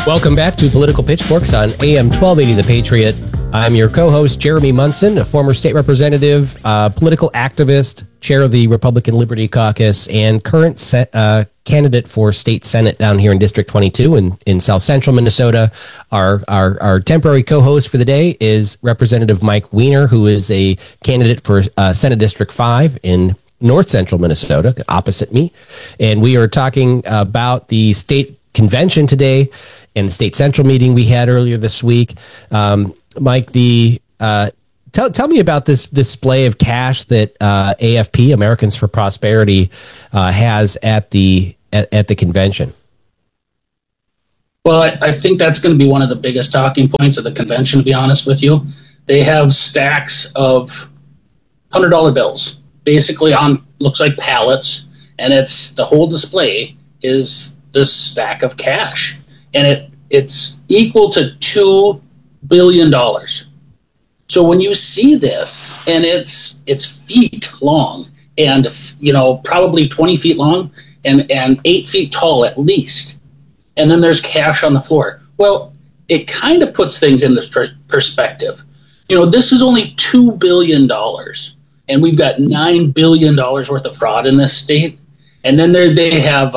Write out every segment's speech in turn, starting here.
Welcome back to Political Pitchforks on AM 1280 The Patriot. I'm your co-host, Jeremy Munson, a former state representative, political activist, chair of the Republican Liberty Caucus, and current candidate for state senate down here in District 22 in South Central Minnesota. Our temporary co-host for the day is Representative Mike Weiner, who is a candidate for Senate District 5 in North Central Minnesota, opposite me. And we are talking about the state convention today and the state central meeting we had earlier this week. Mike, tell me about this display of cash that AFP, Americans for Prosperity, has at the convention. Well, I think that's going to be one of the biggest talking points of the convention, to be honest with you. They have stacks of $100 bills, basically on, looks like pallets, and the whole display is this stack of cash. And it's equal to $2 billion. So when you see this, and it's feet long, and probably 20 feet long, and 8 feet tall at least, and then there's cash on the floor. Well, it kind of puts things into perspective. This is only $2 billion, and we've got $9 billion worth of fraud in this state. And then they have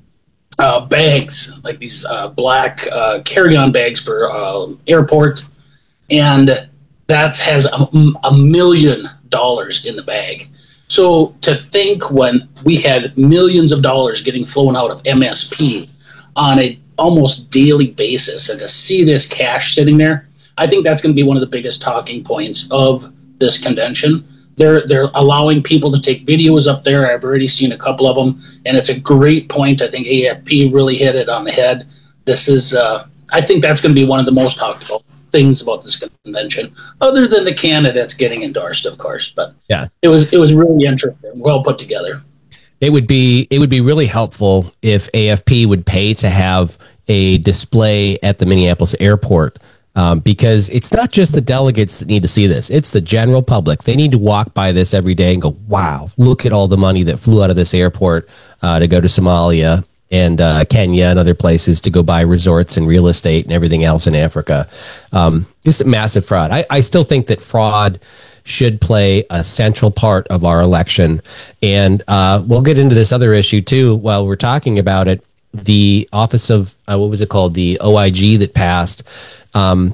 bags, like these black carry-on bags for airport, and that has $1 million in the bag. So to think when we had millions of dollars getting flown out of MSP on a almost daily basis, and to see this cash sitting there, I think that's going to be one of the biggest talking points of this convention. They're allowing people to take videos up there. I've already seen a couple of them, and it's a great point. I think AFP really hit it on the head. This is, I think that's going to be one of the most talked about things about this convention, other than the candidates getting endorsed, of course. But yeah, it was really interesting, well put together. It would be really helpful if AFP would pay to have a display at the Minneapolis airport. Because it's not just the delegates that need to see this. It's the general public. They need to walk by this every day and go, wow, look at all the money that flew out of this airport to go to Somalia and Kenya and other places to go buy resorts and real estate and everything else in Africa. It's a massive fraud. I still think that fraud should play a central part of our election. And we'll get into this other issue, too, while we're talking about it. The Office of, what was it called? The OIG that passed. I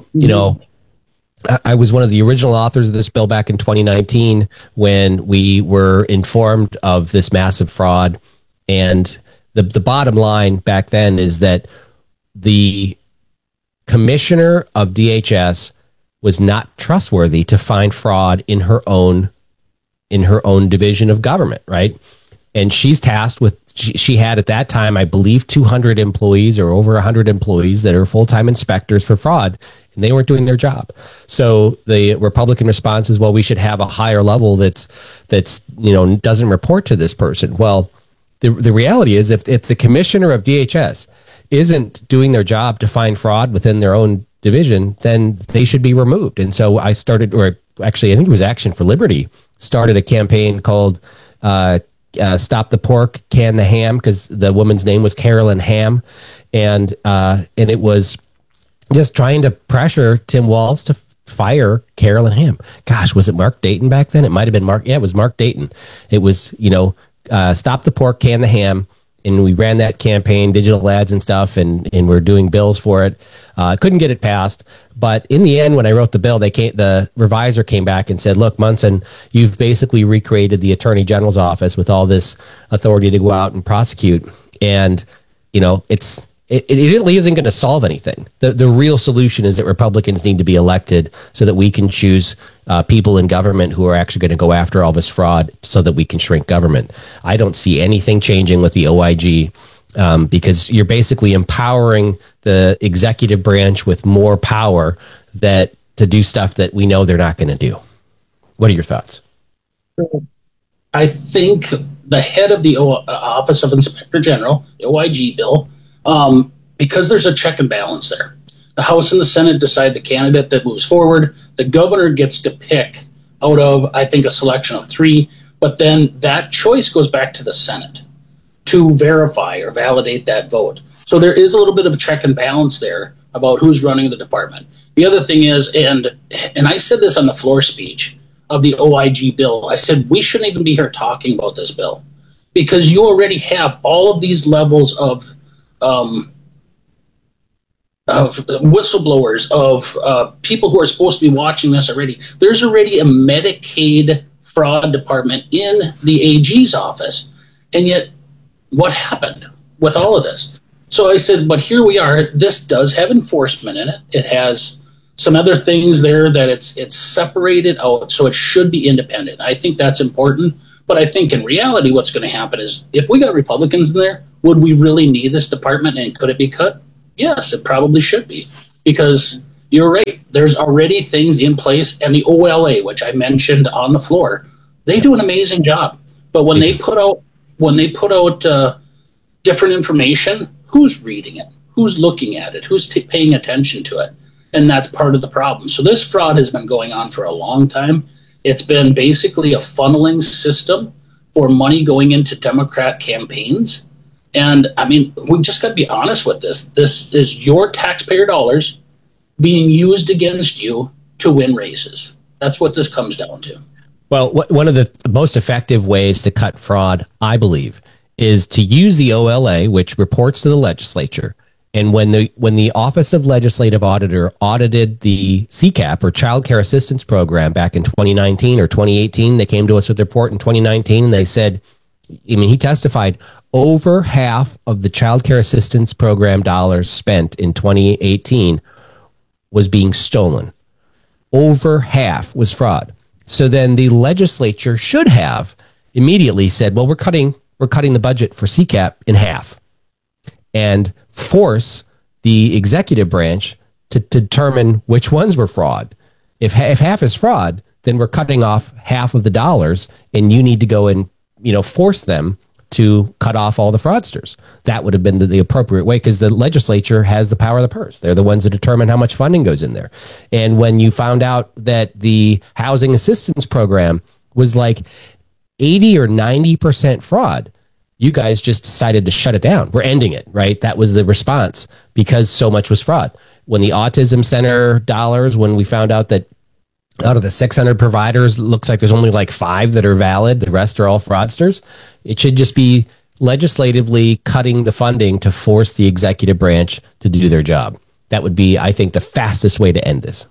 was one of the original authors of this bill back in 2019 when we were informed of this massive fraud. And the bottom line back then is that the commissioner of DHS was not trustworthy to find fraud in her own division of government, right? And she's tasked with, she had at that time, I believe, 200 employees or over 100 employees that are full-time inspectors for fraud, and they weren't doing their job. So the Republican response is, well, we should have a higher level that's doesn't report to this person. Well, the reality is if the commissioner of DHS isn't doing their job to find fraud within their own division, then they should be removed. And so I started, or actually I think it was Action for Liberty, started a campaign called Stop the Pork, Can the Ham, because the woman's name was Carolyn Ham, and it was just trying to pressure Tim Walz to fire Carolyn Ham. Gosh, was it Mark Dayton back then? It might have been Mark. Yeah, it was Mark Dayton. It was, Stop the Pork, Can the Ham, and we ran that campaign, digital ads and stuff, and we're doing bills for it. Couldn't get it passed, but in the end, when I wrote the bill, the reviser came back and said, "Look, Munson, you've basically recreated the Attorney General's office with all this authority to go out and prosecute, and it really isn't going to solve anything. The real solution is that Republicans need to be elected so that we can choose people in government who are actually going to go after all this fraud so that we can shrink government. I don't see anything changing with the OIG because you're basically empowering the executive branch with more power to do stuff that we know they're not going to do. What are your thoughts? I think the head of the Office of Inspector General, the OIG bill, because there's a check and balance there. The House and the Senate decide the candidate that moves forward. The governor gets to pick out of, I think, a selection of 3, but then that choice goes back to the Senate to verify or validate that vote. So there is a little bit of a check and balance there about who's running the department. The other thing is, and I said this on the floor speech of the OIG bill, I said we shouldn't even be here talking about this bill because you already have all of these levels of whistleblowers, of people who are supposed to be watching this already. There's already a Medicaid fraud department in the AG's office, and yet what happened with all of this? So I said, but here we are. This does have enforcement in it. It has some other things there that it's separated out, so it should be independent. I think that's important. But I think in reality what's going to happen is if we got Republicans in there, would we really need this department and could it be cut? Yes, it probably should be. Because you're right, there's already things in place, and the OLA, which I mentioned on the floor, they do an amazing job. But when they put out different information, who's reading it? Who's looking at it? Who's paying attention to it? And that's part of the problem. So this fraud has been going on for a long time. It's been basically a funneling system for money going into Democrat campaigns. And, I mean, we just got to be honest with this. This is your taxpayer dollars being used against you to win races. That's what this comes down to. Well, one of the most effective ways to cut fraud, I believe, is to use the OLA, which reports to the legislature. And when the Office of Legislative Auditor audited the CCAP, or Child Care Assistance Program, back in 2019 or 2018, they came to us with a report in 2019, and they said, I mean, he testified, over half of the Child Care Assistance Program dollars spent in 2018 was being stolen. Over half was fraud. So then the legislature should have immediately said, well, we're cutting the budget for CCAP in half, and force the executive branch to determine which ones were fraud. If half is fraud, then we're cutting off half of the dollars, and you need to go and force them to cut off all the fraudsters. That would have been the appropriate way, because the legislature has the power of the purse. They're the ones that determine how much funding goes in there. And when you found out that the housing assistance program was like 80 or 90% fraud, you guys just decided to shut it down. We're ending it, right? That was the response, because so much was fraud. When the Autism Center dollars, when we found out that out of the 600 providers, looks like there's only like 5 that are valid, the rest are all fraudsters. It should just be legislatively cutting the funding to force the executive branch to do their job. That would be, I think, the fastest way to end this.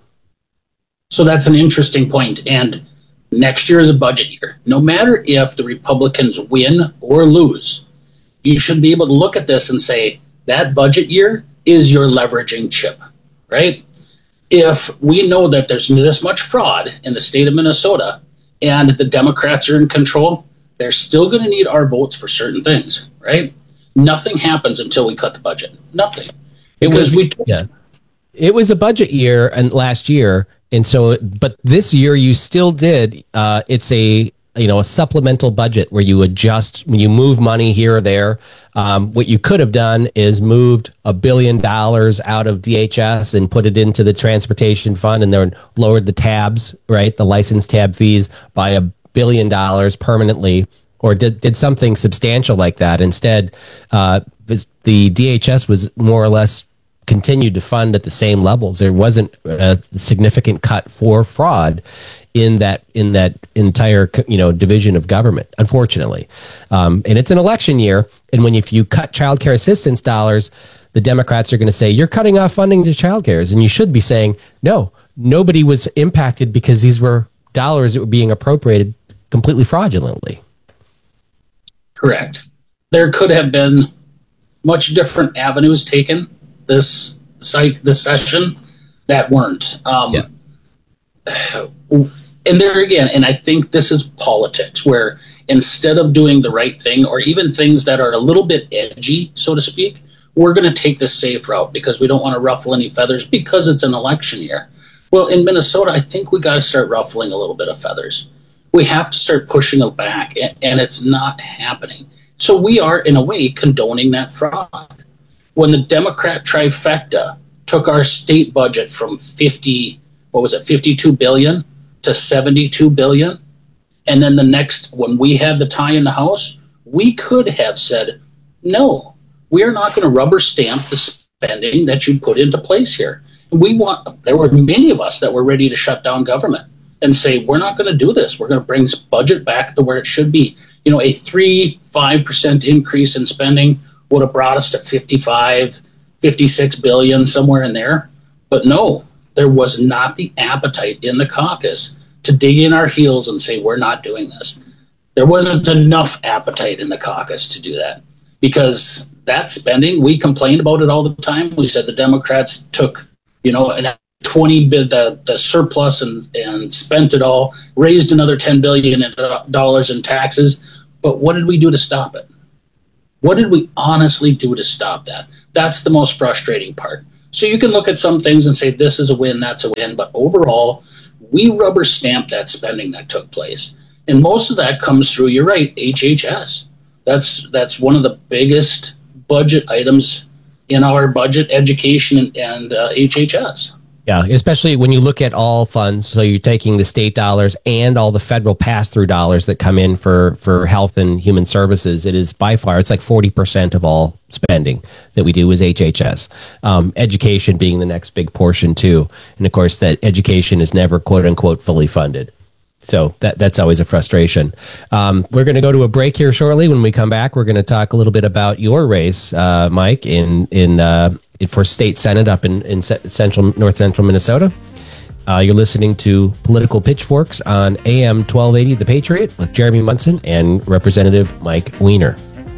So that's an interesting point. And next year is a budget year. No matter if the Republicans win or lose, you should be able to look at this and say that budget year is your leveraging chip, right? If we know that there's this much fraud in the state of Minnesota and the Democrats are in control, they're still going to need our votes for certain things, right? Nothing happens until we cut the budget. Nothing. It was a budget year and last year. And so, but this year you still did. It's a supplemental budget where you adjust when you move money here or there. What you could have done is moved $1 billion out of DHS and put it into the transportation fund, and then lowered the tabs, right, the license tab fees by $1 billion permanently, or did something substantial like that. Instead, the DHS was more or less continued to fund at the same levels. There wasn't a significant cut for fraud in that entire division of government, unfortunately. And it's an election year, and if you cut child care assistance dollars, the Democrats are going to say you're cutting off funding to child cares, and you should be saying no. Nobody was impacted because these were dollars that were being appropriated completely fraudulently. Correct. There could have been much different avenues taken this session that weren't. And there again, and I think this is politics, where instead of doing the right thing, or even things that are a little bit edgy, so to speak, we're going to take the safe route because we don't want to ruffle any feathers because it's an election year. Well, in Minnesota, I think we got to start ruffling a little bit of feathers. We have to start pushing it back, and it's not happening. So we are, in a way, condoning that fraud. When the Democrat trifecta took our state budget from 52 billion to 72 billion, and then when we had the tie in the House, we could have said, no, we are not going to rubber stamp the spending that you put into place here. There were many of us that were ready to shut down government and say, we're not going to do this. We're going to bring this budget back to where it should be. A 5% increase in spending would have brought us to 56 billion, somewhere in there. But no, there was not the appetite in the caucus to dig in our heels and say, we're not doing this. There wasn't enough appetite in the caucus to do that, because that spending, we complained about it all the time. We said the Democrats took, the surplus and spent it all, raised another $10 billion in taxes. But what did we do to stop it? What did we honestly do to stop that? That's the most frustrating part. So you can look at some things and say, this is a win, that's a win. But overall, we rubber stamped that spending that took place. And most of that comes through, you're right, HHS. That's one of the biggest budget items in our budget, education and HHS. Yeah, especially when you look at all funds. So you're taking the state dollars and all the federal pass-through dollars that come in for health and human services. It is by far, it's like 40% of all spending that we do is HHS. Education being the next big portion too. And of course, that education is never quote unquote fully funded. So that's always a frustration. We're going to go to a break here shortly. When we come back, we're going to talk a little bit about your race, Mike, for state senate up in north central Minnesota. You're listening to Political Pitchforks on AM 1280 The Patriot with Jeremy Munson and Representative Mike Weiner.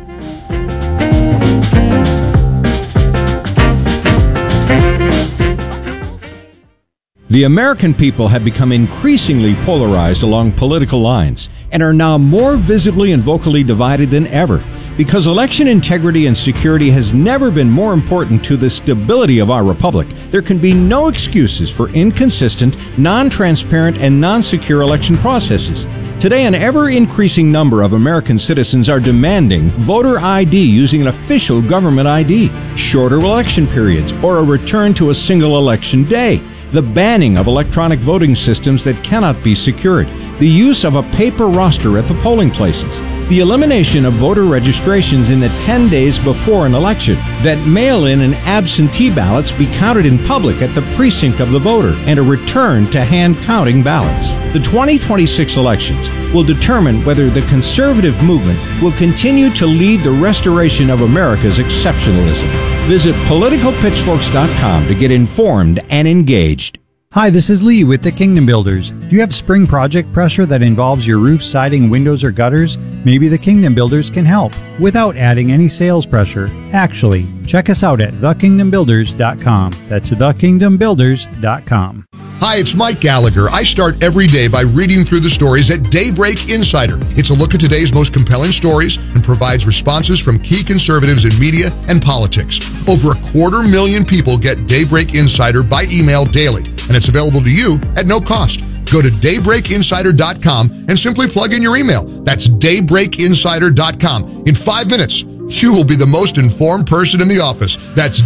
The American people have become increasingly polarized along political lines and are now more visibly and vocally divided than ever. Because election integrity and security has never been more important to the stability of our republic, there can be no excuses for inconsistent, non-transparent, and non-secure election processes. Today, an ever-increasing number of American citizens are demanding voter ID using an official government ID, shorter election periods, or a return to a single election day, the banning of electronic voting systems that cannot be secured, the use of a paper roster at the polling places, the elimination of voter registrations in the 10 days before an election, that mail-in and absentee ballots be counted in public at the precinct of the voter, and a return to hand-counting ballots. The 2026 elections will determine whether the conservative movement will continue to lead the restoration of America's exceptionalism. Visit politicalpitchforks.com to get informed and engaged. Hi, this is Lee with the Kingdom Builders. Do you have spring project pressure that involves your roof, siding, windows, or gutters? Maybe the Kingdom Builders can help without adding any sales pressure. Actually, check us out at thekingdombuilders.com. That's thekingdombuilders.com. Hi, it's Mike Gallagher. I start every day by reading through the stories at Daybreak Insider. It's a look at today's most compelling stories and provides responses from key conservatives in media and politics. Over 250,000 people get Daybreak Insider by email daily, and it's available to you at no cost. Go to daybreakinsider.com and simply plug in your email. That's daybreakinsider.com. In 5 minutes, you will be the most informed person in the office. That's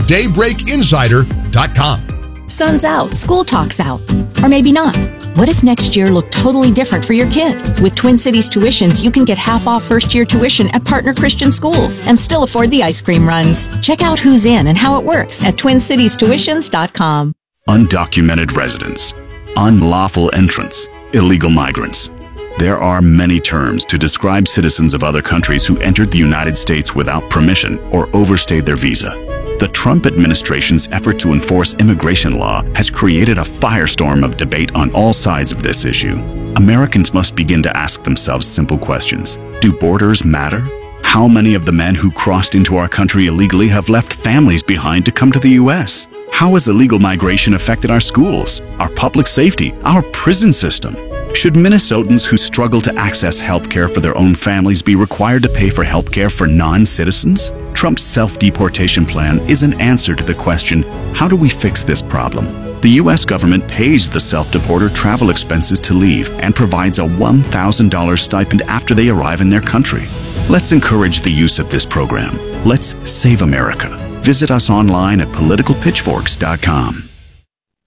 daybreakinsider.com. Sun's out, school talk's out. Or maybe not. What if next year looked totally different for your kid? With Twin Cities Tuitions, you can get half off first-year tuition at partner Christian schools and still afford the ice cream runs. Check out who's in and how it works at TwinCitiesTuitions.com. Undocumented residents, unlawful entrants, illegal migrants. There are many terms to describe citizens of other countries who entered the United States without permission or overstayed their visa. The Trump administration's effort to enforce immigration law has created a firestorm of debate on all sides of this issue. Americans must begin to ask themselves simple questions. Do borders matter? How many of the men who crossed into our country illegally have left families behind to come to the U.S.? How has illegal migration affected our schools, our public safety, our prison system? Should Minnesotans who struggle to access health care for their own families be required to pay for health care for non-citizens? Trump's self-deportation plan is an answer to the question, how do we fix this problem? The U.S. government pays the self-deporter travel expenses to leave and provides a $1,000 stipend after they arrive in their country. Let's encourage the use of this program. Let's save America. Visit us online at politicalpitchforks.com.